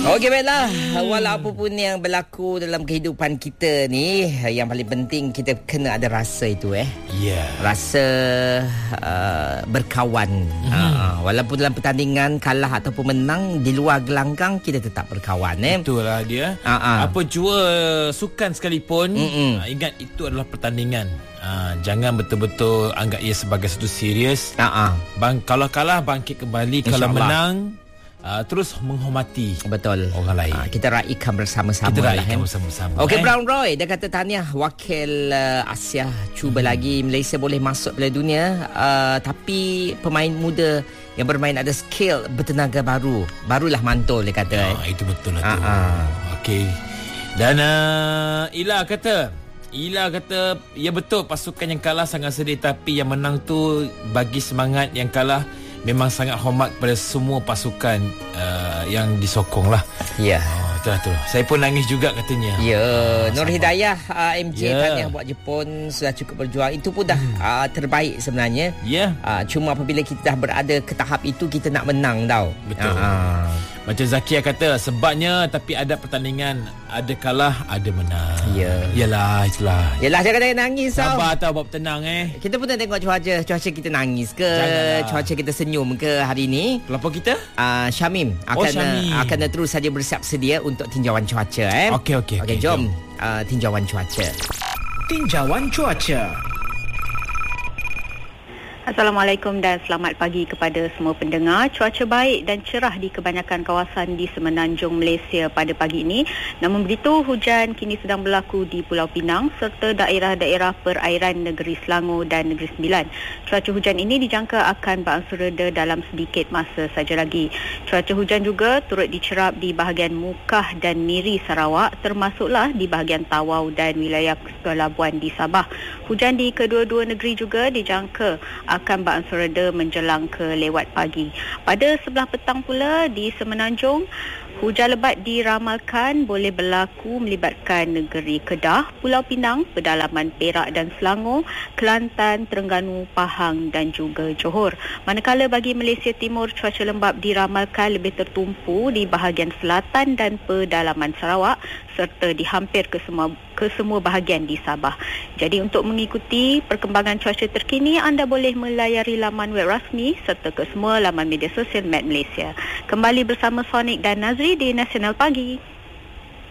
Okey, baiklah. Walaupun yang berlaku dalam kehidupan kita ni, yang paling penting kita kena ada rasa itu Rasa berkawan. Walaupun dalam pertandingan kalah ataupun menang, di luar gelanggang kita tetap berkawan. Betul lah dia. Apa jua sukan sekalipun, ingat itu adalah pertandingan. Jangan betul-betul anggap ia sebagai satu serius. Kalau kalah bangkit kembali, kalau menang terus menghormati orang lain. Kita raikan bersama-sama. Okey, Brown Roy dia kata tahniah wakil Asia, cuba lagi Malaysia boleh masuk Piala Dunia, tapi pemain muda yang bermain ada skill, bertenaga barulah mantul, dia kata. Itu betul lah tu. Okey. Dan Ila kata ya betul, pasukan yang kalah sangat sedih, tapi yang menang tu bagi semangat yang kalah. Memang sangat hormat kepada semua pasukan yang disokong lah. Itulah. Saya pun nangis juga katanya. Nur Hidayah MJ tanya buat Jepun sudah cukup berjuang. Itu pun dah terbaik sebenarnya. Cuma apabila kita dah berada ke tahap itu, kita nak menang tau. Betul. Macam Zakia kata, sebabnya tapi ada pertandingan, ada kalah, ada menang. Yalah, itulah. Yalah, jangan nangis tau. Sabar tau, buat tenang Kita pun nak tengok cuaca kita nangis ke? Janganlah. Cuaca kita senyum ke hari ni? Pelapor kita? Syamim akan terus saja bersiap sedia untuk tinjauan cuaca. Okey, jom tinjauan cuaca. Tinjauan cuaca. Assalamualaikum dan selamat pagi kepada semua pendengar. Cuaca baik dan cerah di kebanyakan kawasan di semenanjung Malaysia pada pagi ini. Namun begitu, hujan kini sedang berlaku di Pulau Pinang serta daerah-daerah perairan negeri Selangor dan Negeri Sembilan. Cuaca hujan ini dijangka akan berangsur reda dalam sedikit masa saja lagi. Cuaca hujan juga turut dicerap di bahagian Mukah dan Miri Sarawak, termasuklah di bahagian Tawau dan wilayah Kuala Labuan di Sabah. Hujan di kedua-dua negeri juga dijangka akan berangsur reda menjelang ke lewat pagi. Pada sebelah petang pula di Semenanjung, hujan lebat diramalkan boleh berlaku melibatkan negeri Kedah, Pulau Pinang, pedalaman Perak dan Selangor, Kelantan, Terengganu, Pahang dan juga Johor. Manakala bagi Malaysia Timur, cuaca lembap diramalkan lebih tertumpu di bahagian selatan dan pedalaman Sarawak serta di hampir ke semua bahagian di Sabah. Jadi untuk mengikuti perkembangan cuaca terkini, anda boleh melayari laman web rasmi serta ke semua laman media sosial Met Malaysia. Kembali bersama Sonic dan Nazri di Nasional Pagi.